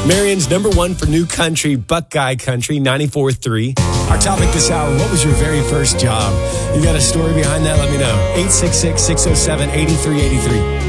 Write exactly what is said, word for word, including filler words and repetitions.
Marion's number one for new country, Buckeye Country, ninety-four three. Our topic this hour, what was your very first job? You got a story behind that? Let me know. eight six six, six oh seven, eight three eight three.